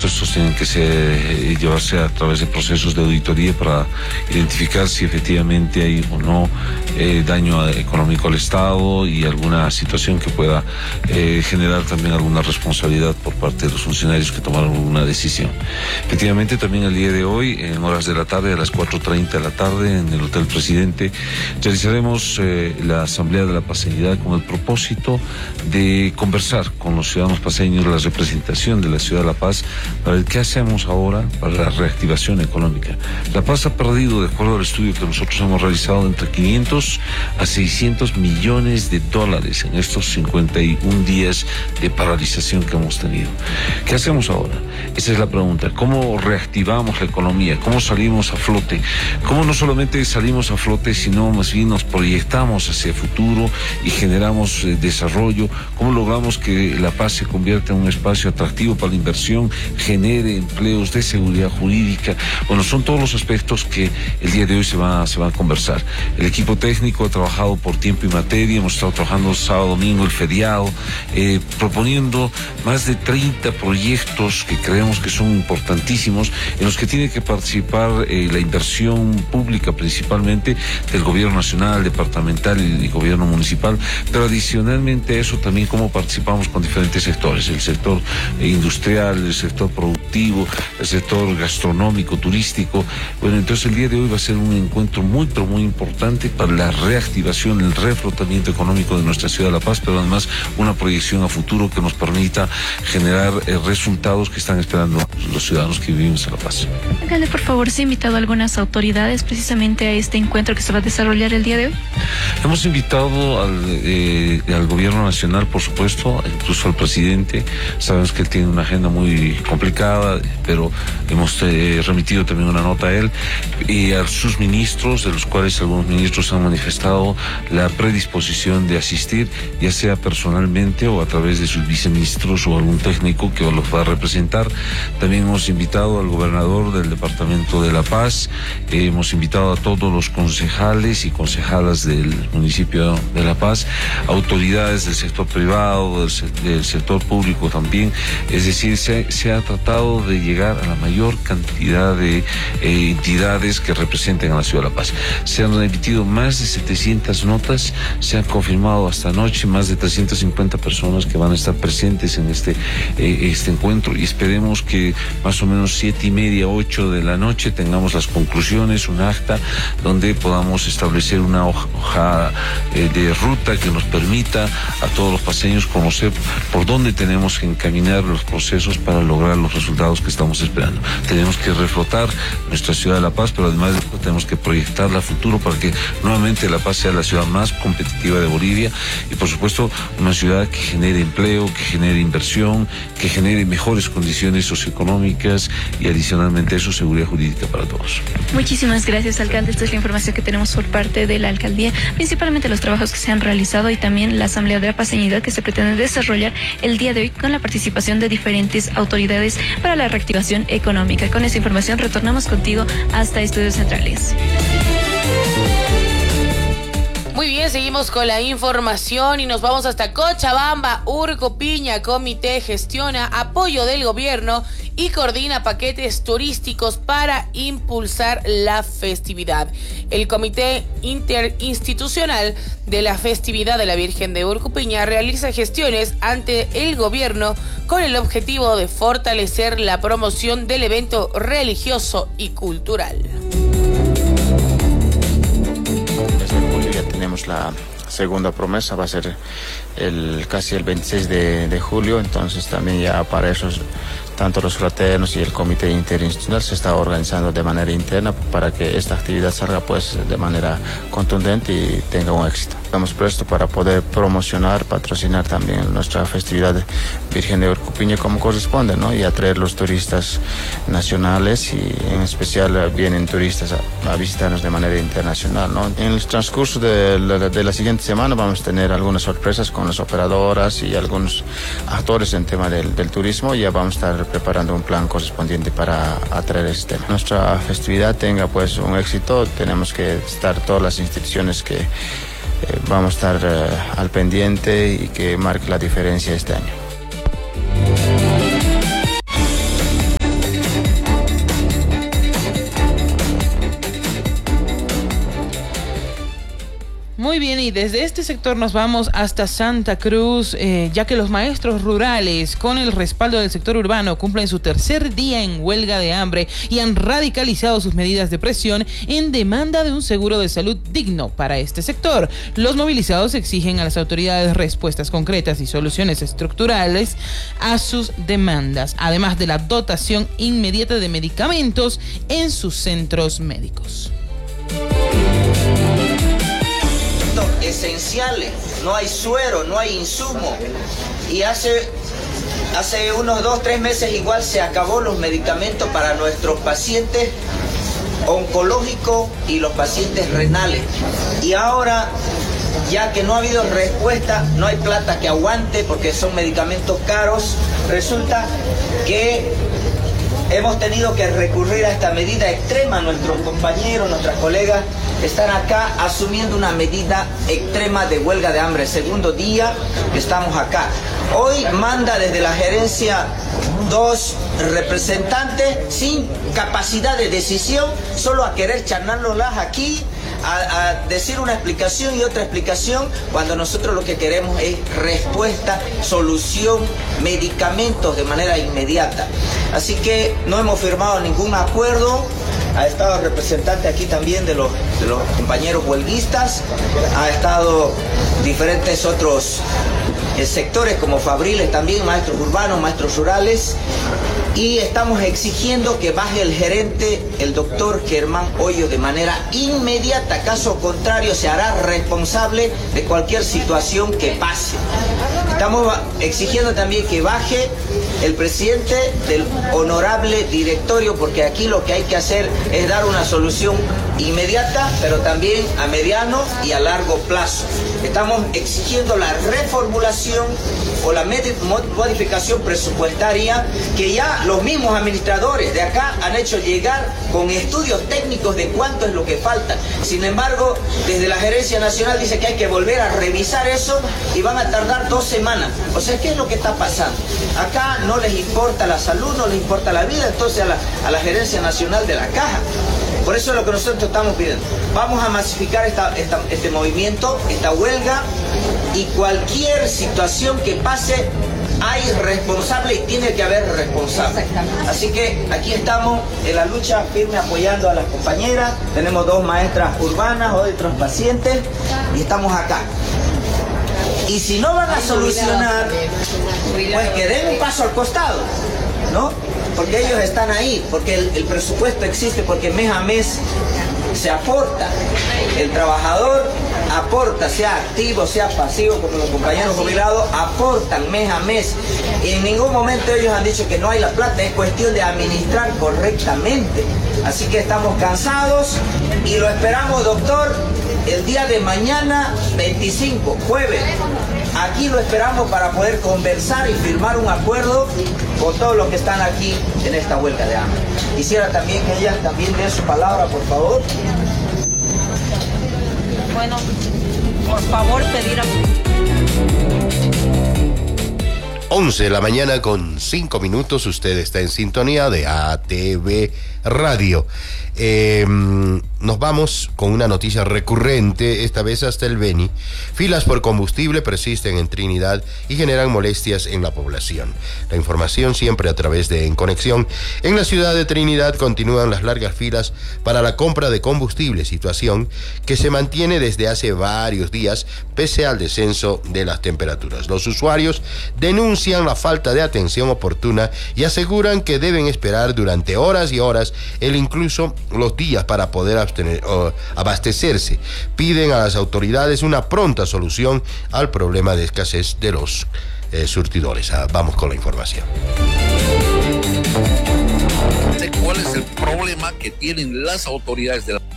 estos tienen que llevarse a través de procesos de auditoría para identificar si efectivamente hay o no daño económico al Estado y alguna situación que pueda generar también alguna responsabilidad por parte de los funcionarios que tomaron una decisión. Efectivamente, también el día de hoy, en horas de la tarde, a las 4:30 de la tarde, en el Hotel Presidente, realizaremos la Asamblea de la Paseñidad con el propósito de conversar con los ciudadanos paseños, la representación de la ciudad de La Paz, para ver qué hacemos ahora para la reactivación económica. La Paz ha perdido, de acuerdo al estudio que nosotros hemos realizado, entre 500 a 600 millones de dólares en estos 51 días de paralización que hemos tenido. ¿Qué hacemos ahora? Esa es la pregunta. ¿Cómo reactivamos la economía? ¿Cómo salimos a flote? ¿Cómo no solamente salimos a flote, sino más bien nos proyectamos hacia el futuro y generamos desarrollo? ¿Cómo logramos que La Paz se convierta en un espacio atractivo para la inversión, genere empleos de seguridad jurídica? Bueno, son todos los aspectos que el día de hoy se van a conversar. El equipo técnico ha trabajado por tiempo y materia, hemos estado trabajando sábado, domingo, el feriado, proponiendo más de 30 proyectos que creemos que son importantísimos, en los que tiene que participar la inversión pública, principalmente del gobierno nacional, departamental y gobierno municipal, pero adicionalmente a eso también cómo participamos con diferentes sectores, el sector industrial, el sector productivo, el sector gastronómico, turístico. Bueno, entonces el día de hoy va a ser un encuentro muy, pero muy importante para la reactivación, el reflotamiento económico de nuestra ciudad de La Paz, pero además una proyección a futuro que nos permita generar resultados que están esperando los ciudadanos que vivimos en La Paz. Alcalde, por favor, ¿se ha invitado a algunas autoridades precisamente a este encuentro que se va a desarrollar el día de hoy? Hemos invitado al gobierno nacional, por supuesto, incluso al presidente. Sabemos que él tiene una agenda muy complicada, pero hemos remitido también una nota a él, y a sus ministros, de los cuales algunos ministros han manifestado la predisposición de asistir, ya sea personalmente o a través de sus viceministros o algún técnico que los va a representar. También hemos invitado al gobernador del departamento de La Paz, hemos invitado a todos los concejales y concejalas del municipio de La Paz, autoridades del sector privado, del sector público también. Es decir, se ha tratado de llegar a la mayor cantidad de entidades que representen a la ciudad de La Paz. Se han emitido más de 700 notas, se han confirmado hasta anoche más de 350 personas que van a estar presentes en este encuentro, y esperemos que más o menos 7:30, 8 de la noche tengamos las conclusiones, un acta donde podamos establecer una hoja de ruta que nos permita a todos los paseños conocer por dónde tenemos que encaminar los procesos para lograr los resultados que estamos esperando. Tenemos que reflotar nuestra ciudad de La Paz, pero además de esto tenemos que proyectarla a futuro para que nuevamente La Paz sea la ciudad más competitiva de Bolivia, y por supuesto una ciudad que genere empleo, que genere inversión, que genere mejores condiciones socioeconómicas y adicionalmente eso, seguridad jurídica para todos. Muchísimas gracias, alcalde. Esta es la información que tenemos por parte de la alcaldía, principalmente los trabajos que se han realizado y también la Asamblea de la Paseñidad que se pretende desarrollar el día de hoy con la participación de diferentes autoridades para la reactivación económica. Con esa información retornamos contigo hasta Estudios Centrales. Muy bien, seguimos con la información y nos vamos hasta Cochabamba. Urcupiña Comité gestiona apoyo del gobierno y coordina paquetes turísticos para impulsar la festividad. El Comité Interinstitucional de la Festividad de la Virgen de Urcupiña realiza gestiones ante el gobierno con el objetivo de fortalecer la promoción del evento religioso y cultural. Ya tenemos la segunda promesa, va a ser casi el 26 de julio, entonces también ya para eso tanto los fraternos y el comité interinstitucional se está organizando de manera interna para que esta actividad salga pues de manera contundente y tenga un éxito. Estamos prestos para poder promocionar, patrocinar también nuestra festividad de Virgen de Urcupiña como corresponde, ¿no? Y atraer los turistas nacionales, y en especial vienen turistas a visitarnos de manera internacional, ¿no? En el transcurso de la siguiente semana vamos a tener algunas sorpresas con las operadoras y algunos actores en tema del turismo, y ya vamos a estar preparando un plan correspondiente para atraer este tema. Nuestra festividad tenga pues un éxito, tenemos que estar todas las instituciones que vamos a estar al pendiente y que marque la diferencia este año. Muy bien, y desde este sector nos vamos hasta Santa Cruz, ya que los maestros rurales, con el respaldo del sector urbano, cumplen su tercer día en huelga de hambre y han radicalizado sus medidas de presión en demanda de un seguro de salud digno para este sector. Los movilizados exigen a las autoridades respuestas concretas y soluciones estructurales a sus demandas, además de la dotación inmediata de medicamentos en sus centros médicos. Esenciales, no hay suero, no hay insumo, y hace unos 2-3 meses igual se acabó los medicamentos para nuestros pacientes oncológicos y los pacientes renales, y ahora, ya que no ha habido respuesta, no hay plata que aguante porque son medicamentos caros, resulta que hemos tenido que recurrir a esta medida extrema. Nuestros compañeros, nuestras colegas están acá asumiendo una medida extrema de huelga de hambre. Segundo día que estamos acá. Hoy manda desde la gerencia 2 representantes sin capacidad de decisión, solo a querer charlárnoslas aquí, a decir una explicación y otra explicación, cuando nosotros lo que queremos es respuesta, solución, medicamentos de manera inmediata. Así que no hemos firmado ningún acuerdo. Ha estado el representante aquí también de los compañeros huelguistas, ha estado diferentes otros sectores como Fabriles también, maestros urbanos, maestros rurales, y estamos exigiendo que baje el gerente, el doctor Germán Hoyo, de manera inmediata. Caso contrario, se hará responsable de cualquier situación que pase. Estamos exigiendo también que baje el presidente del honorable directorio, porque aquí lo que hay que hacer es dar una solución inmediata, pero también a mediano y a largo plazo. Estamos exigiendo la reformulación o la modificación presupuestaria que ya los mismos administradores de acá han hecho llegar con estudios técnicos de cuánto es lo que falta. Sin embargo, desde la Gerencia Nacional dice que hay que volver a revisar eso y van a tardar 2 semanas. O sea, ¿qué es lo que está pasando? Acá no les importa la salud, no les importa la vida, entonces a la Gerencia Nacional de la Caja. Por eso es lo que nosotros estamos pidiendo. Vamos a masificar este movimiento, esta huelga, y cualquier situación que pase, hay responsable y tiene que haber responsable. Así que aquí estamos en la lucha firme apoyando a las compañeras. Tenemos 2 maestras urbanas, otros pacientes, y estamos acá. Y si no van a solucionar, pues que den un paso al costado, ¿no? Porque ellos están ahí, porque el presupuesto existe, porque mes a mes se aporta. El trabajador aporta, sea activo, sea pasivo, como los compañeros jubilados aportan mes a mes. Y en ningún momento ellos han dicho que no hay la plata, es cuestión de administrar correctamente. Así que estamos cansados y lo esperamos, doctor, el día de mañana, 25, jueves. Aquí lo esperamos para poder conversar y firmar un acuerdo con todos los que están aquí en esta huelga de hambre. Quisiera también que ellas también den su palabra, por favor. Bueno, por favor, pedir a... 11 de la mañana con 5 minutos. Usted está en sintonía de ATV Radio. Nos vamos con una noticia recurrente, esta vez hasta el Beni. Filas por combustible persisten en Trinidad y generan molestias en la población. La información siempre a través de En Conexión. En la ciudad de Trinidad continúan las largas filas para la compra de combustible, situación que se mantiene desde hace varios días pese al descenso de las temperaturas. Los usuarios denuncian la falta de atención oportuna y aseguran que deben esperar durante horas y horas, incluso los días, para poder abastecerse. Piden a las autoridades una pronta solución al problema de escasez de los surtidores. Vamos con la información. ¿Cuál es el problema que tienen las autoridades de la